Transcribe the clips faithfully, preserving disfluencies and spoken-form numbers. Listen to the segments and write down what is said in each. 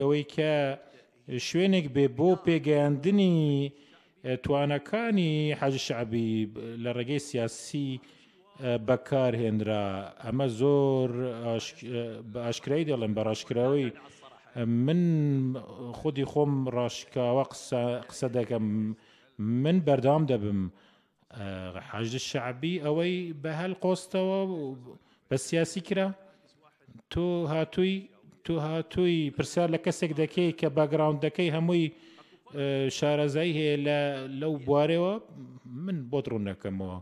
ئەوەی کە شوێنێک بێ بۆ پێگەیاندنی توانەکانی حەجی شەعبی لە ڕێگەی سیاسی بەکارهێنرا. ئەمە زۆر بە ئاشکرایی دەڵێن، بە ڕاشکراوی من خودی خۆم ڕاشکاوە قسە دەکەم، من بەردەوام دەبم حەجی شەعبی ئەوەی بە هەل قۆستەوە بە سیاسی کرا. تۆ هاتووی تۆ هاتووی پرسیار لە کەسێک دەکەی کە باگراوندەکەی هەمووی شارەزایی هەیە لەو بوارەوە، من بۆت ڕوون نەکەمەوە.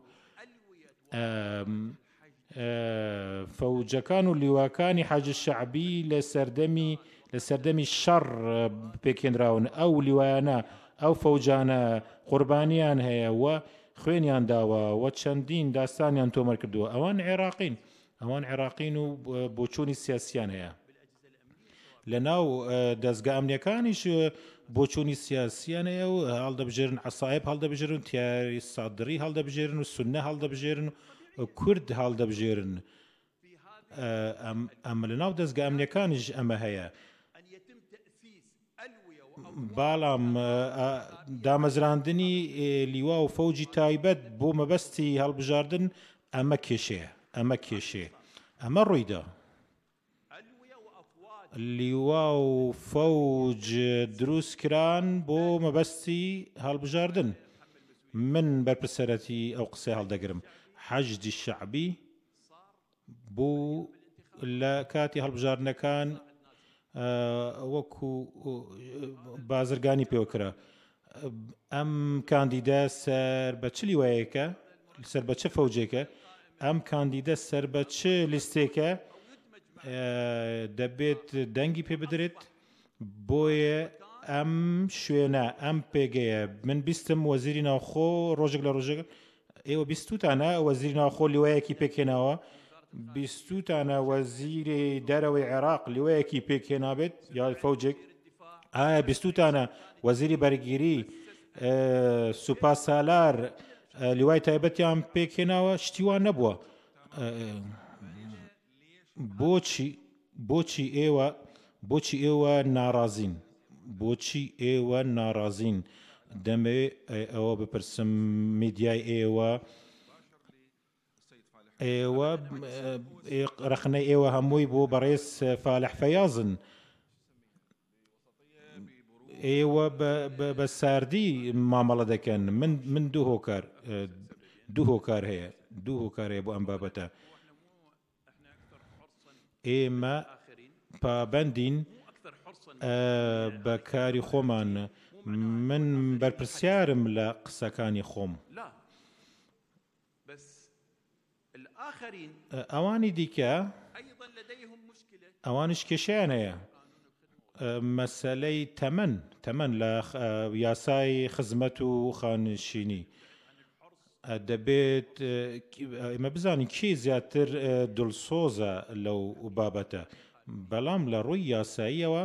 فەوجەکان و لیواکانی حەجی شەعبی لە سەردەمی لە سەردەمی شەڕ پێکهێنراون. ئەو لیوایانە ئەو فەوجانە قوربانیان هەیە و خوێنیان داوە و چەندین داستانیان تۆمەر کردووە. ئەوان عێراقین ئەوان عێراقین و بۆچوونی سیاسیان هەیە. لە ناو دەستگا ئەمنیەکانیش بۆچوونی سیاسیان هەیە و هەڵدەبژێرن، عەسایب هەڵدەبژێرن، تیاری سادری هەڵدەبژێرن و سونە هەڵدەبژێرن و کورد هەڵدەبژێرن. ئەمە لە ناو دەستگا ئەمنیەکانیش ئەمە هەیە. باڵام دامەزراندنی لیوا و فەوجی تایبەت بۆ مەبەستی هەڵبژاردن ئەمە کێشەیە، ئەمە کێشێ ئەمە ڕوویدا. لیوا و فەوج دروست کران بۆ مەبەستی هەڵبژاردن. من بەرپرسەرەتی ئەو قسەی هەڵدەگرم. حەجی شەعبی بوو لە کاتی هەڵبژاردنەکان وەکو بازرگانی پێوەکرا. ئەم کاندیدە سەر بە چ لیوایەکە، سەر بە چه فەوجێکە، ئەم کاندیدە سەر بە چ لیستێکە دەبێت دەنگی پێ بدرێت. بۆیە ئەم شوێنە ئەم پێگەیە من بیستم وەزیری ناوخۆ ڕۆژێک لە ڕۆژێک ئێوە بیستوتانە وەزیری ناوخۆ لیوایەکی پێکهێناوە، بیستوتانە وەزیری دەرەوەی عێراق لیوایەکی پێکهێنابێت یا فەوجێک؟ ئایا بیستوتانە وەزیری بەرگیری سوپا سالار لیوای تایبەتیان پێکهێناوە؟ شتیوان نەبووە. بۆچی بۆچی ئێوە بۆچی ئێوە ناڕازین؟ بۆچی ئێوە ناڕازین؟ دەمەوێت ئەوە بپرسم میدیای ئێوە ئێوە ڕخنەی ئێوە هەمووی بۆ بەڕێز فالح فەیازن. ئێوە بە ساردی مامەڵە دەکەن. من من دوو هۆکار دوو هۆکار هەیە دوو هۆکار هەیە بۆ ئەم بابەتە. ئێمە پابەندین بە کاری خۆمان. من بەرپرسیارم لە قسەکانی خۆم. ئەوانی دیکە ئەوانش کێشیان هەیە. مەسەلەی تەمەن تەمەن لە یاسای خزمەت و خانشینی دەبێت ئێمە بزانین کێ زیاتر دڵسۆزە لەو بابەتە. بەڵام لە ڕووی یاساییەوە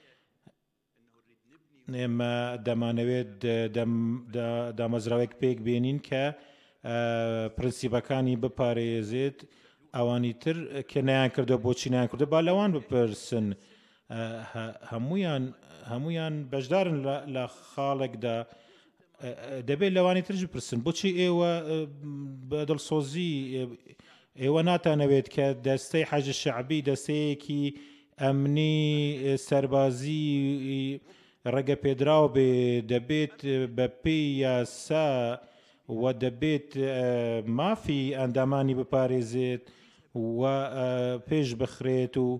ئێمە دەمانەوێت دامەزراوێک پێک بێنین کە پرنسیبەکانی بپارێزێت. ئەوانی تر کە نەیان کردو بۆچی نەیان کردو با لەوان بپرسن. هەمویان هەمویان بەشدارن لە خاڵێکدا، دەبێت لەوانی ترش بپرسن بۆچی ئێوە بە دڵسۆزی ئێوە ناتانەوێت کە دەستەی حەجی شەعبی دەستەیەکی ئەمنی سەربازی ڕێگە پێدراو بێ، دەبێت بە پێی یاسا و دەبێت مافی ئەندامانی بپارێزێت و پێش بخرێت. و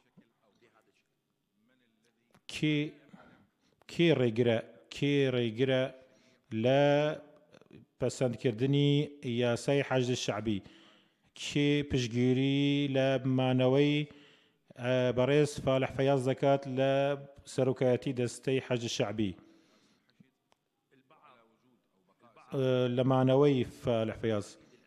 کێ ڕێگرە کێ ڕێگرە لە پەسەندکردنی یاسای حەجی شەعبی؟ کێ پشتگیری لە مانەوەی بەڕێز فالح فەیاز دەکات لە سەرۆکایەتی دەستەی حەجی شەعبی؟ لە مانەوەی فالح فەیاز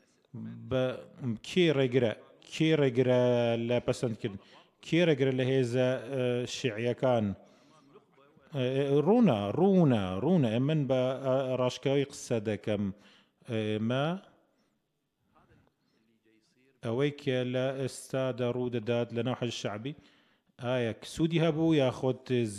کێ ڕێگرە کێ ڕێگرە لە پەسەندکردن؟ کێ ڕێگرە لە هێزە شیعیەکان؟ ڕوونە ڕوونە ڕوونە من بە ڕاشکاوی قسە دەکەم. ئێمە ئەوەی کە لە ئێستادا ڕوو دەدات لە ناو حەجی شەعبی ئایا سوودی هەبوو یاخۆت